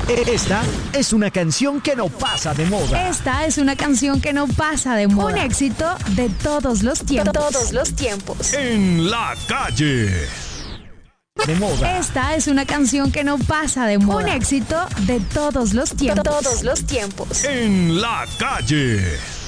Esta es una canción que no pasa de moda. Esta es una canción que no pasa de moda. Un éxito de todos los tiempos. Todos los tiempos. En la calle. De moda. Esta es una canción que no pasa de moda. Un éxito de todos los tiempos. Todos los tiempos. En la calle.